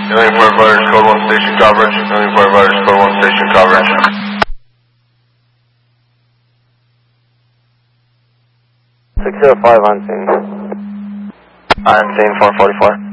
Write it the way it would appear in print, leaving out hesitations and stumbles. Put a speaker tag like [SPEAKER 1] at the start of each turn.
[SPEAKER 1] Alien Firefighters Code 1 station coverage. Alien Firefighters Code 1 station coverage.
[SPEAKER 2] 605 on scene.
[SPEAKER 1] On scene 444.